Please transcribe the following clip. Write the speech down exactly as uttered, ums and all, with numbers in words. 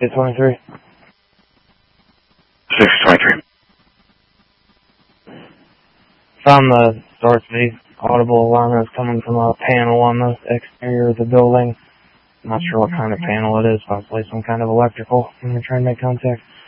six twenty-three. six twenty-three. Found the source of the audible alarm that's coming from a panel on the exterior of the building. I'm not sure what kind of panel it is, possibly some kind of electrical. I'm going to try and make contact.